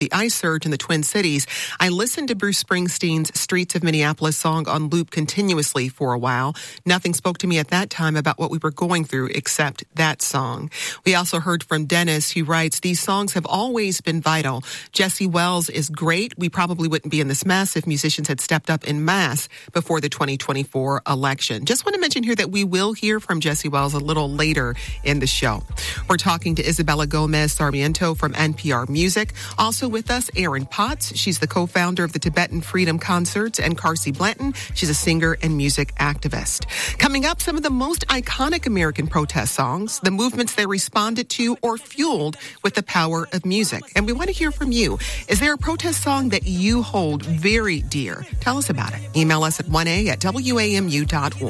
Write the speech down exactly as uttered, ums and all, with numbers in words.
the ice surge in the Twin Cities, I listened to Bruce Springsteen's Streets of Minneapolis song on loop continuously for a while. Nothing spoke to me at that time about what we were going through except that song. We also heard from Dennis, who writes, these songs have always been vital. Jesse Wells is great. We probably wouldn't be in this mess if musicians had stepped up in mass before the twenty twenty-four election. Just want to mention here that we will hear from Jesse Wells a little later in the show. We're talking to Isabella Gomez Sarmiento from N P R Music. Also with us, Erin Potts. She's the co-founder of the Tibetan Freedom Concerts, and Carsey Blanton. She's a singer and music activist. Coming up, some of the most iconic American protest songs, the movements they responded to or fueled with the power of music. And we want to hear from you. Is there a protest song that you hold very dear? Tell us about it. Email us at one a at W A M U dot org.